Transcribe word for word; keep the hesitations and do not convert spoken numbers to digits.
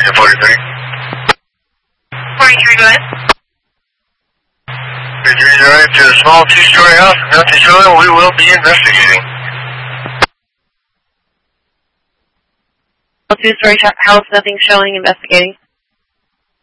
Region forty-three. forty-three, go ahead. Region right to a small two-story house, nothing showing, we will be investigating. Two-story house, nothing showing, investigating.